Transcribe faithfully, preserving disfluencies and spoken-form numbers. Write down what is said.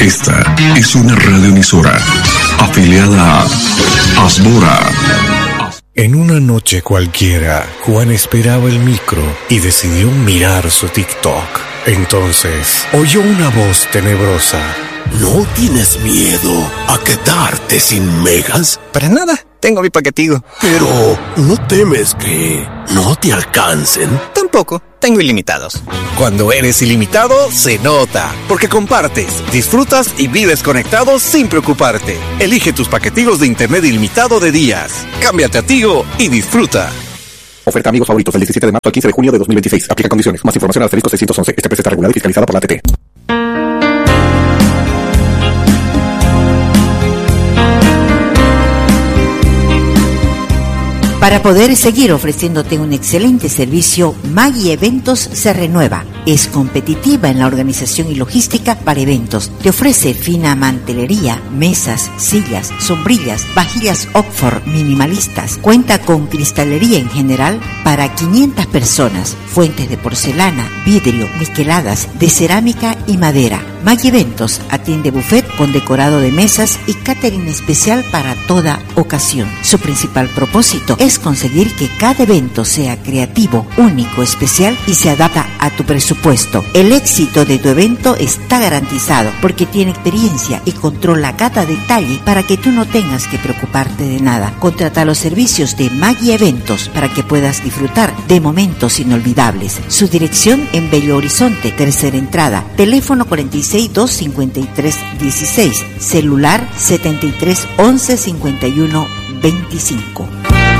Esta es una radioemisora afiliada a Asbora. En una noche cualquiera, Juan esperaba el micro y decidió mirar su TikTok. Entonces, oyó una voz tenebrosa. ¿No tienes miedo a quedarte sin megas? Para nada, tengo mi paquetigo. Pero, ¿no temes que no te alcancen? Tampoco, tengo ilimitados. Cuando eres ilimitado, se nota. Porque compartes, disfrutas y vives conectado sin preocuparte. Elige tus paquetigos de internet ilimitado de días. Cámbiate a Tigo y disfruta. Oferta amigos favoritos del diecisiete de marzo al quince de junio de dos mil veintiséis. Aplica condiciones. Más información al asterisco seiscientos once. Este precio está regulado y fiscalizado por la A T T. Para poder seguir ofreciéndote un excelente servicio, Maggi Eventos se renueva. Es competitiva en la organización y logística para eventos. Te ofrece fina mantelería, mesas, sillas, sombrillas, vajillas Oxford minimalistas. Cuenta con cristalería en general para quinientas personas, fuentes de porcelana, vidrio, niqueladas, de cerámica y madera. Maggi Eventos atiende buffet con decorado de mesas y catering especial para toda ocasión. Su principal propósito es conseguir que cada evento sea creativo, único, especial y se adapta a tu presupuesto. El éxito de tu evento está garantizado porque tiene experiencia y controla cada detalle para que tú no tengas que preocuparte de nada. Contrata los servicios de Maggi Eventos para que puedas disfrutar de momentos inolvidables. Su dirección en Bello Horizonte, tercera entrada. Teléfono cuarenta y seis, doscientos cincuenta y tres, dieciséis. Celular setenta y tres, once, cincuenta y uno, veinticinco.